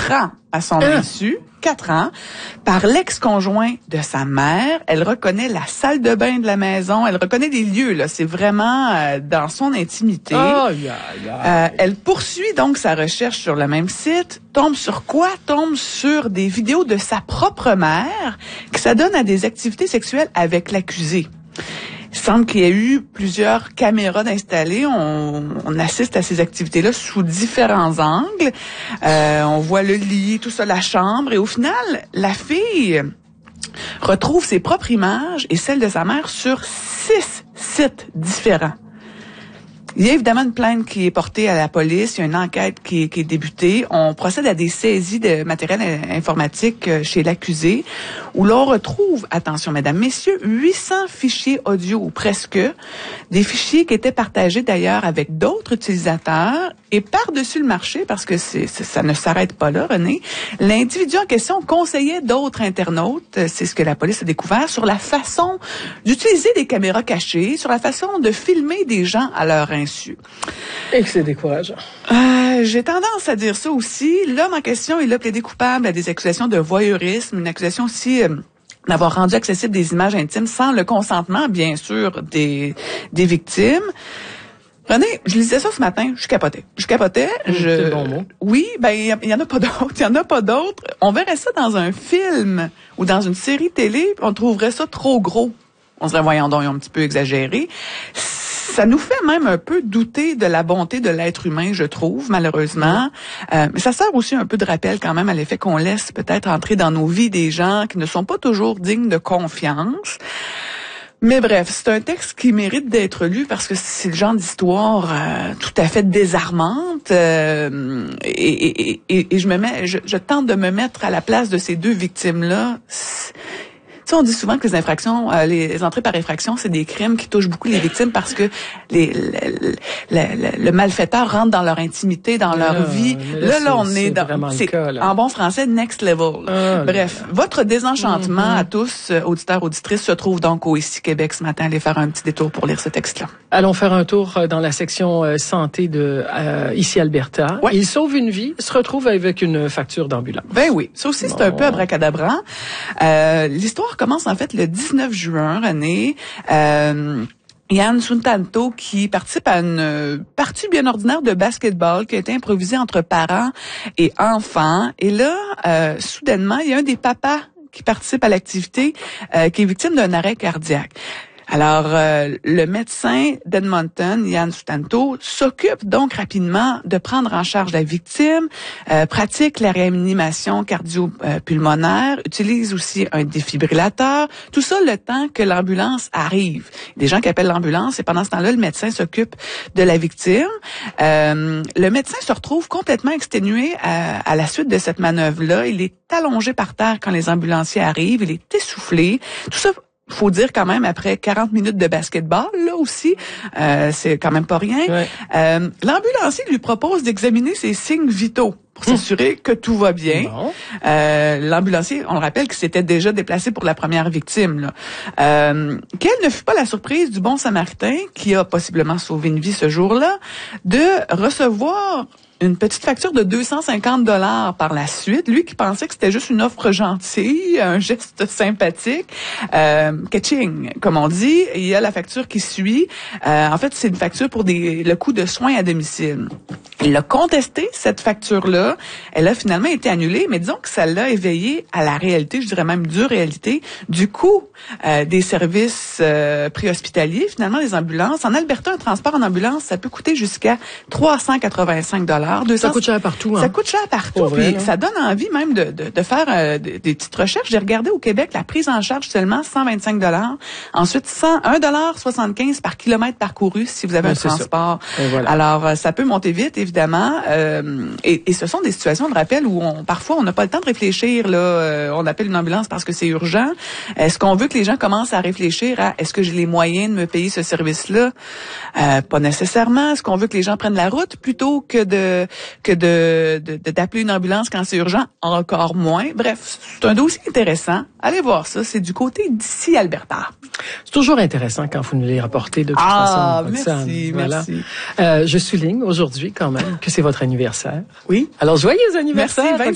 4 ans à son insu, 4 ans, par l'ex-conjoint de sa mère. Elle reconnaît la salle de bain de la maison, elle reconnaît des lieux, là. C'est vraiment dans son intimité. Elle poursuit donc sa recherche sur le même site. Tombe sur quoi? Tombe sur des vidéos de sa propre mère qui s'adonne à des activités sexuelles avec l'accusé. Il semble qu'il y a eu plusieurs caméras installées. On assiste à ces activités-là sous différents angles. On voit le lit, tout ça, la chambre. Et au final, la fille retrouve ses propres images et celles de sa mère sur 6 sites différents. Il y a évidemment une plainte qui est portée à la police. Il y a une enquête qui est débutée. On procède à des saisies de matériel informatique chez l'accusé, où l'on retrouve, attention mesdames, messieurs, 800 fichiers audio, ou presque, des fichiers qui étaient partagés d'ailleurs avec d'autres utilisateurs. Et par-dessus le marché, parce que ça ne s'arrête pas là, René, l'individu en question conseillait d'autres internautes, c'est ce que la police a découvert, sur la façon d'utiliser des caméras cachées, sur la façon de filmer des gens à leur insu. Et que c'est décourageant. J'ai tendance à dire ça aussi. L'homme en question, il a plaidé coupable à des accusations de voyeurisme, une accusation aussi d'avoir rendu accessibles des images intimes sans le consentement, bien sûr, des victimes. René, je lisais ça ce matin, je capotais. C'est le bon mot. Oui, ben il y en a pas d'autres. Il y en a pas d'autres. On verrait ça dans un film ou dans une série télé, on trouverait ça trop gros. On serait, voyons donc, ils ont un petit peu exagéré. Ça nous fait même un peu douter de la bonté de l'être humain, je trouve, malheureusement. Mais ça sert aussi un peu de rappel quand même à l'effet qu'on laisse peut-être entrer dans nos vies des gens qui ne sont pas toujours dignes de confiance. Mais bref, c'est un texte qui mérite d'être lu parce que c'est le genre d'histoire tout à fait désarmante. Et je tente de me mettre à la place de ces deux victimes-là. Tu sais, on dit souvent que les infractions, les entrées par effraction, c'est des crimes qui touchent beaucoup les victimes parce que le malfaiteur rentre dans leur intimité, dans leur vie. Là, on est dans, c'est en bon français next level. Bref, votre désenchantement à tous, auditeurs, auditrices, se trouve donc au Ici Québec ce matin. Allez faire un petit détour pour lire ce texte-là. Allons faire un tour dans la section santé de Ici Alberta. Ouais. Il sauve une vie, se retrouve avec une facture d'ambulance. Ben oui, ça aussi c'est un peu abracadabrant. L'histoire commence en fait le 19 juin, René. Yann Suntanto qui participe à une partie bien ordinaire de basketball qui a été improvisée entre parents et enfants. Et là, soudainement, il y a un des papas qui participe à l'activité qui est victime d'un arrêt cardiaque. Alors, le médecin d'Edmonton, Yann Suntanto, s'occupe donc rapidement de prendre en charge la victime, pratique la réanimation cardio-pulmonaire, utilise aussi un défibrillateur, tout ça le temps que l'ambulance arrive. Des gens qui appellent l'ambulance et pendant ce temps-là, le médecin s'occupe de la victime. Le médecin se retrouve complètement exténué à la suite de cette manœuvre-là. Il est allongé par terre quand les ambulanciers arrivent, il est essoufflé. Tout ça, faut dire quand même, après 40 minutes de basketball, là aussi, c'est quand même pas rien. Ouais. L'ambulancier lui propose d'examiner ses signes vitaux pour s'assurer que tout va bien. Bon. L'ambulancier, on le rappelle, qui s'était déjà déplacé pour la première victime. Là. Quelle ne fut pas la surprise du bon Samaritain, qui a possiblement sauvé une vie ce jour-là, de recevoir une petite facture de 250 $ par la suite. Lui qui pensait que c'était juste une offre gentille, un geste sympathique. Catching, comme on dit. Il y a la facture qui suit. En fait, c'est une facture pour le coût de soins à domicile. Il a contesté cette facture-là. Elle a finalement été annulée, mais disons que ça l'a éveillé à la réalité, je dirais même dure réalité, du coût des services préhospitaliers, finalement, les ambulances. En Alberta, un transport en ambulance, ça peut coûter jusqu'à 385 $. Ça coûte cher partout. Hein? Ça coûte cher partout. Puis ça donne envie même de faire des petites recherches. J'ai regardé au Québec, la prise en charge seulement 125 $. Ensuite, 1,75 $ par kilomètre parcouru si vous avez un transport. Voilà. Alors, ça peut monter vite, évidemment. Et ce sont des situations de rappel où parfois on n'a pas le temps de réfléchir. Là, on appelle une ambulance parce que c'est urgent. Est-ce qu'on veut que les gens commencent à réfléchir à est-ce que j'ai les moyens de me payer ce service-là? Pas nécessairement. Est-ce qu'on veut que les gens prennent la route plutôt que d'appeler une ambulance quand c'est urgent? Encore moins. Bref, c'est un dossier intéressant. Allez voir ça. C'est du côté d'Ici Alberta. C'est toujours intéressant quand vous nous les rapportez de toute façon. Merci, voilà. Merci. Je souligne aujourd'hui quand même que c'est votre anniversaire. Oui. Alors, joyeux anniversaire. Merci.